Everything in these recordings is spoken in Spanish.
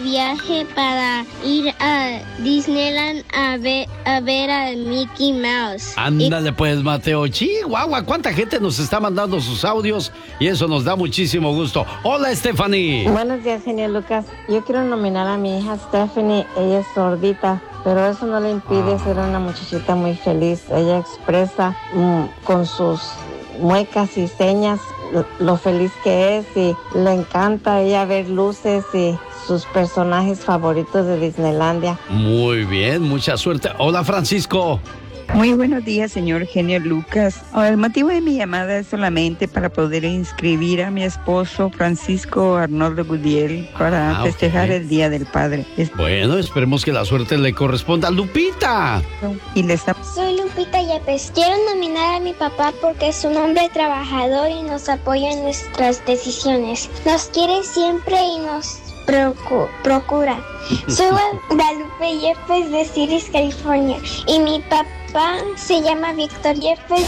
viaje para ir a Disneyland a ver a Mickey Mouse. Ándale pues, Mateo. Chihuahua, cuánta gente nos está mandando sus audios y eso nos da muchísimo gusto. Hola, Stephanie. Buenos días, genio Lucas. Yo quiero nominar a mi hija Stephanie. Ella es sordita, pero eso no le impide ser una muchachita muy feliz. Ella expresa con sus muecas y señas lo feliz que es, y le encanta a ella ver luces y sus personajes favoritos de Disneylandia. Muy bien, mucha suerte. Hola, Francisco. Muy buenos días, señor genio Lucas. El motivo de mi llamada es solamente para poder inscribir a mi esposo Francisco Arnoldo Gudiel para festejar el Día del Padre. Bueno, esperemos que la suerte le corresponda. ¡Lupita! Soy Lupita Yepes. Quiero nominar a mi papá porque es un hombre trabajador y nos apoya en nuestras decisiones. Nos quiere siempre y nos procura. Soy Guadalupe Yepes de Ciris, California, y mi papá se llama Víctor Yepes.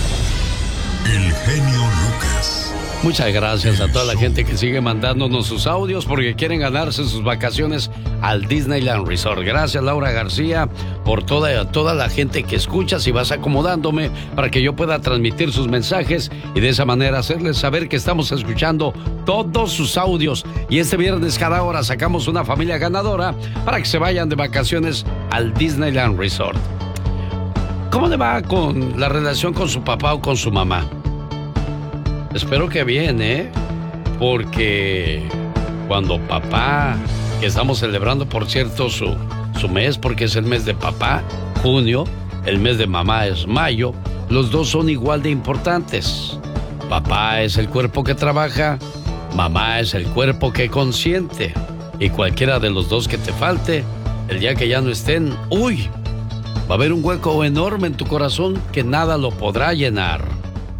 El genio Lucas. Muchas gracias a toda la gente que sigue mandándonos sus audios porque quieren ganarse sus vacaciones al Disneyland Resort. Gracias, Laura García, por toda la gente que escuchas y vas acomodándome para que yo pueda transmitir sus mensajes y de esa manera hacerles saber que estamos escuchando todos sus audios. Y este viernes cada hora sacamos una familia ganadora para que se vayan de vacaciones al Disneyland Resort. ¿Cómo le va con la relación con su papá o con su mamá? Espero que bien, porque cuando papá, que estamos celebrando, por cierto, su mes, porque es el mes de papá, junio, el mes de mamá es mayo, los dos son igual de importantes. Papá es el cuerpo que trabaja, mamá es el cuerpo que consiente. Y cualquiera de los dos que te falte, el día que ya no estén, ¡uy! Va a haber un hueco enorme en tu corazón que nada lo podrá llenar.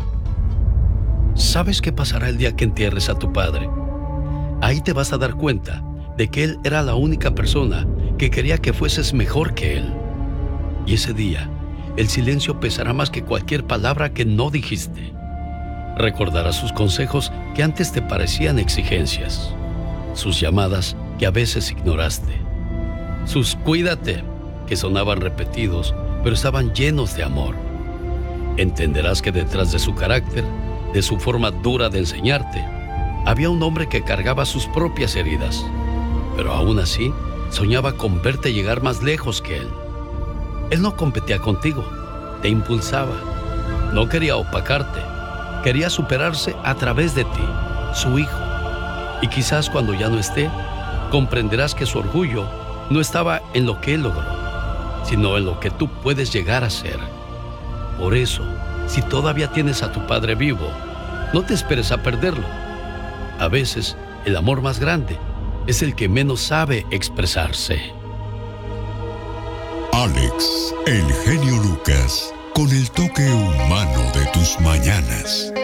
¿Sabes qué pasará el día que entierres a tu padre? Ahí te vas a dar cuenta de que él era la única persona que quería que fueses mejor que él. Y ese día, el silencio pesará más que cualquier palabra que no dijiste. Recordarás sus consejos que antes te parecían exigencias, sus llamadas que a veces ignoraste, sus cuídate que sonaban repetidos, pero estaban llenos de amor. Entenderás que detrás de su carácter, de su forma dura de enseñarte, había un hombre que cargaba sus propias heridas, pero aún así soñaba con verte llegar más lejos que él. Él no competía contigo, te impulsaba, no quería opacarte, quería superarse a través de ti, su hijo. Y quizás cuando ya no esté, comprenderás que su orgullo no estaba en lo que él logró, sino en lo que tú puedes llegar a ser. Por eso, si todavía tienes a tu padre vivo, no te esperes a perderlo. A veces, el amor más grande es el que menos sabe expresarse. Alex, el genio Lucas, con el toque humano de tus mañanas.